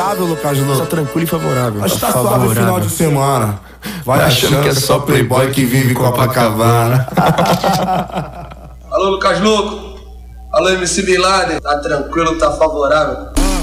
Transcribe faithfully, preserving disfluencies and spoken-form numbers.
favorável, Lucas Louco. Tá tranquilo e favorável. Mas tá Tá suave o favorável. final de semana. Vai achando que é só playboy que vive Copacabana. Alô, Lucas Louco. Alô, M C Bin Laden. Tá tranquilo, tá favorável.